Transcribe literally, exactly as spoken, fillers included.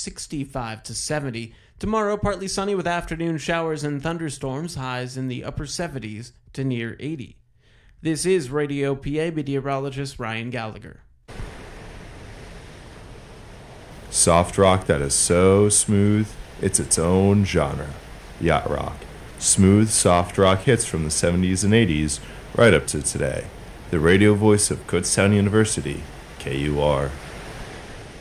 sixty-five to seventy. Tomorrow, partly sunny with afternoon showers and thunderstorms, highs in the upper seventies to near eighty. This is Radio P A meteorologist Ryan Gallagher. Soft rock that is so smooth, it's its own genre. Yacht rock. Smooth, soft rock hits from the seventies and eighties right up to today. The radio voice of Kutztown University, K U R.